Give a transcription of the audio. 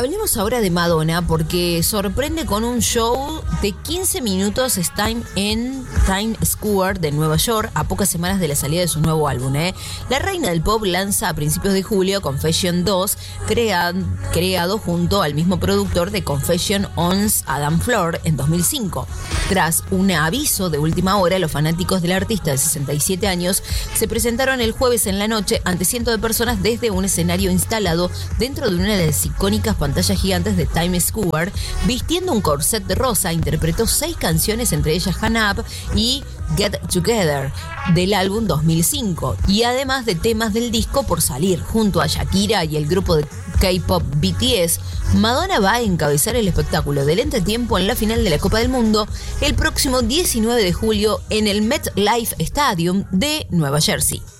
Hablemos ahora de Madonna porque sorprende con un show de 15 minutos en Times Square de Nueva York a pocas semanas de la salida de su nuevo álbum. La reina del pop lanza a principios de julio Confession 2, creado junto al mismo productor de Confession Ons, Adam Flor, en 2005. Tras un aviso de última hora, los fanáticos del artista de 67 años se presentaron el jueves en la noche ante cientos de personas desde un escenario instalado dentro de una de las icónicas pantallas gigantes de Times Square. Vistiendo un corset de rosa, interpretó 6 canciones, entre ellas Hang Up y Get Together, del álbum 2005, y además de temas del disco por salir. Junto a Shakira y el grupo de K-pop BTS, Madonna va a encabezar el espectáculo del entretiempo en la final de la Copa del Mundo el próximo 19 de julio en el MetLife Stadium de Nueva Jersey.